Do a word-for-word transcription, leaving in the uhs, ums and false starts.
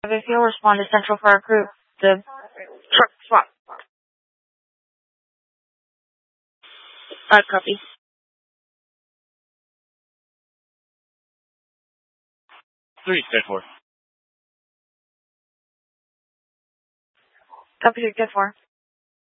If you'll respond to Central for our group, the truck swap. Uh, copy. Three, ten four. Copy, ten four.